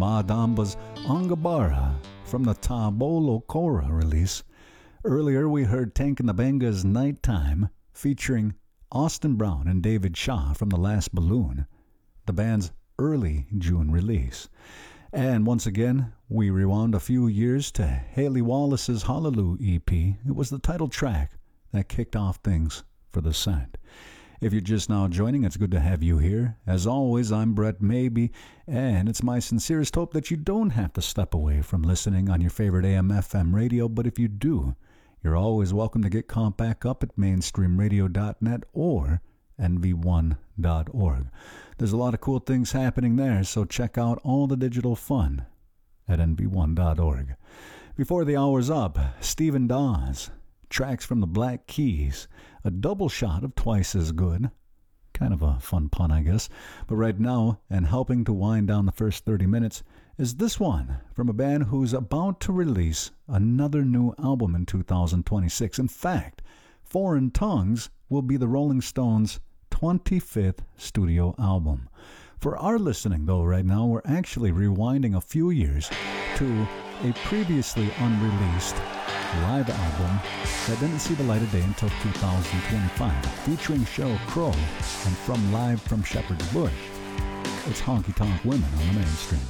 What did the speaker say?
Madamba's Angabara from the Tabolo Cora release. Earlier we heard Tank and the Banga's Nighttime featuring Austin Brown and David Shaw from The Last Balloon, the band's early June release. And once again, we rewound a few years to Haley Wallace's Hallelujah EP. It was the title track that kicked off things for the Scent. If you're just now joining, it's good to have you here. As always, I'm Brett Maybe, and it's my sincerest hope that you don't have to step away from listening on your favorite AM/FM radio, but if you do, you're always welcome to get caught back up at mainstreamradio.net or nv1.org. There's a lot of cool things happening there, so check out all the digital fun at nv1.org. Before the hour's up, Stephen Dawes, tracks from the Black Keys, a double shot of Twice as Good. Kind of a fun pun, I guess. But right now, and helping to wind down the first 30 minutes, is this one from a band who's about to release another new album in 2026. In fact, Foreign Tongues will be the Rolling Stones' 25th studio album. For our listening, though, right now, we're actually rewinding a few years to a previously unreleased live album that didn't see the light of day until 2025, featuring Sheryl Crow and from Live from Shepherd's Bush. It's Honky Tonk Women on the Mainstream.